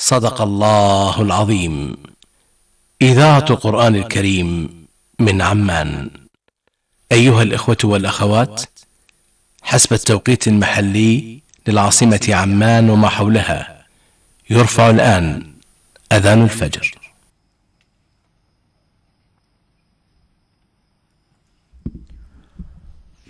صدق الله العظيم. إذاعة القرآن الكريم من عمان. أيها الإخوة والأخوات، حسب التوقيت المحلي للعاصمة عمان وما حولها، يرفع الآن أذان الفجر.